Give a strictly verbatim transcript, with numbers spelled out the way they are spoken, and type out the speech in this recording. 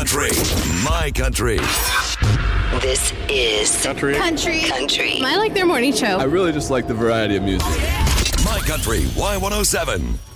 country. My country. This is Country. Country. Country. I like their morning show. I really just like the variety of music. My country. Y one oh seven.